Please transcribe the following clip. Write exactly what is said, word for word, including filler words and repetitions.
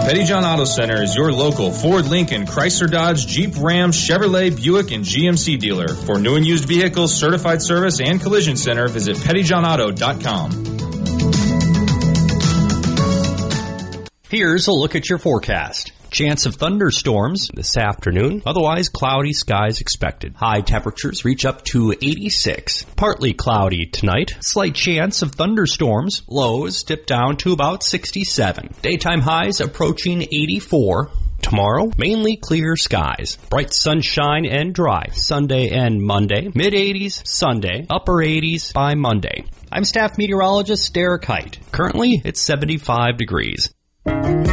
Pettyjohn Auto Center is your local Ford, Lincoln, Chrysler, Dodge, Jeep, Ram, Chevrolet, Buick, and G M C dealer. For new and used vehicles, certified service, and collision center, visit pettyjohn auto dot com. Here's a look at your forecast. Chance of thunderstorms this afternoon. Otherwise, cloudy skies expected. High temperatures reach up to eighty-six. Partly cloudy tonight. Slight chance of thunderstorms. Lows dip down to about sixty-seven. Daytime highs approaching eighty-four. Tomorrow, mainly clear skies. Bright sunshine and dry. Sunday and Monday. mid-eighties Sunday. Upper eighties by Monday. I'm staff meteorologist Derek Height. Currently, it's seventy-five degrees.